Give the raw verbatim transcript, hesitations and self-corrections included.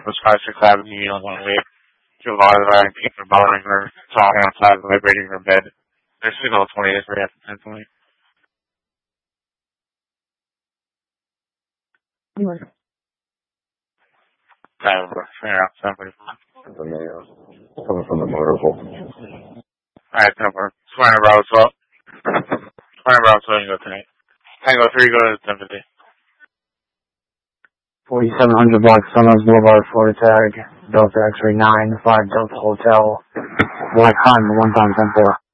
West five sixth Avenue, Yield one way. Two bars riding people bothering her, talking outside, vibrating her bed. Their signal twenty-eight right after ten twenty. Time for fair out seven forty-five. Coming from the motorhome. Alright, ten four. Twenty Bravo twelve. Twenty Bravo twelve, you go tonight. Tango three, go to ten fifty. forty-seven hundred block Sunrise Boulevard, Florida tag, Delta X-ray nine, five Delta Hotel, Black Hunt, one time ten four.